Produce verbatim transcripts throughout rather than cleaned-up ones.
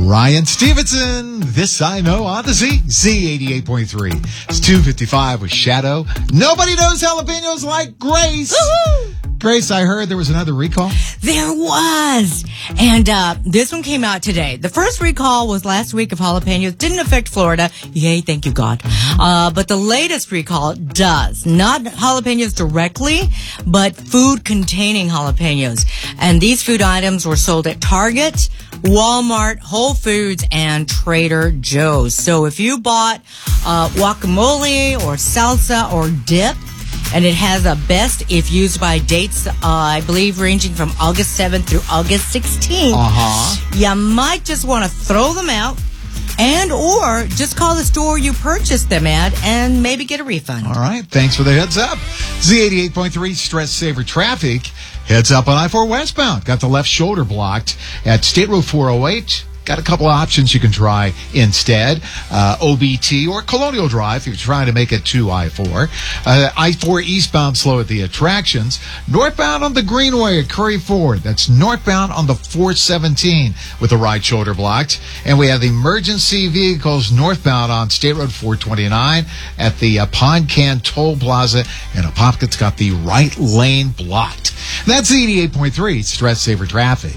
Ryan Stevenson, This I Know on the Z, Z eighty-eight point three. It's two fifty-five with Shadow. Nobody knows jalapenos like Grace. Woo-hoo! Grace, I heard there was another recall. There was. And uh, this one came out today. The first recall was last week of jalapenos. Didn't affect Florida. Yay, thank you, God. Uh, but the latest recall does. Not jalapenos directly, but food containing jalapenos. And these food items were sold at Target, Walmart, Whole Foods, and Trader Joe's. So if you bought uh, guacamole or salsa or dip, and it has a best if used by dates, uh, I believe, ranging from August seventh through August sixteenth. Uh-huh. You might just want to throw them out and or just call the store you purchased them at and maybe get a refund. All right. Thanks for the heads up. Z eighty-eight point three, Stress Saver Traffic. Heads up on I four westbound. Got the left shoulder blocked at State Road four oh eight. Got a couple of options you can try instead. Uh, O B T or Colonial Drive if you're trying to make it to I four. Uh, I four eastbound slow at the attractions. Northbound on the Greenway at Curry Ford. That's northbound on the four seventeen with the right shoulder blocked. And we have the emergency vehicles northbound on State Road four twenty-nine at the uh, Pond Can Toll Plaza. And Apopka's got the right lane blocked. That's eighty-eight point three Stress Saver Traffic.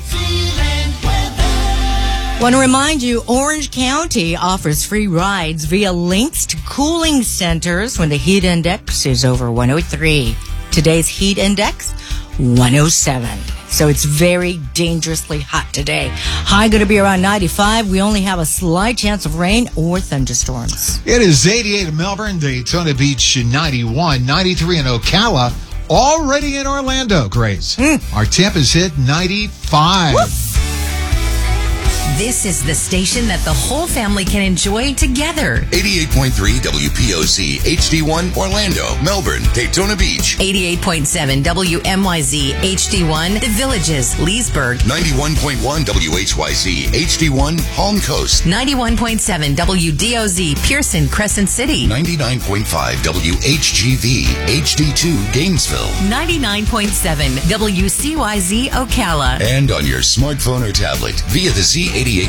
Want to remind you, Orange County offers free rides via links to cooling centers when the heat index is over one oh three. Today's heat index, one oh seven. So it's very dangerously hot today. High going to be around ninety-five. We only have a slight chance of rain or thunderstorms. It is eighty-eight in Melbourne, Daytona Beach ninety-one, ninety-three in Ocala, already in Orlando, Grace. Mm. Our temp is hit ninety-five. Woo! This is the station that the whole family can enjoy together. eighty-eight point three W P O C H D one Orlando, Melbourne, Daytona Beach. eighty-eight point seven W M Y Z H D one The Villages, Leesburg. ninety-one point one W H Y Z H D one Palm Coast. ninety-one point seven W D O Z Pearson, Crescent City. ninety-nine point five W H G V H D two Gainesville. ninety-nine point seven W C Y Z Ocala. And on your smartphone or tablet via the Z eighty-eight